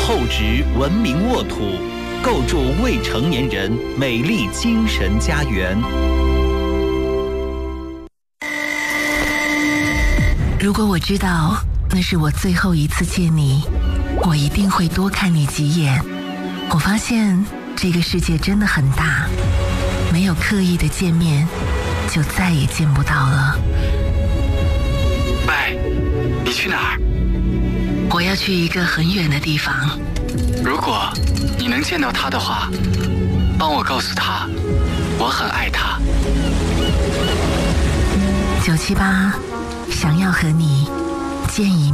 厚植文明沃土，构筑未成年人美丽精神家园。 如果我知道那是我最后一次见你，我一定会多看你几眼。我发现这个世界真的很大，没有刻意的见面，就再也见不到了。 喂，你去哪儿？ 我要去一个很远的地方。 如果你能见到他的话，帮我告诉他，我很爱他。 978想要和你见一面。